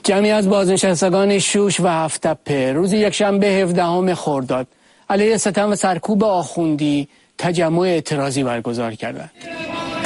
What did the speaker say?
جمعی از بازنشستگان شوش و هفت‌تپه روز یکشنبه 17 خرداد علیه ستم و سرکوب آخوندی تجمع اعتراضی برگزار کردند.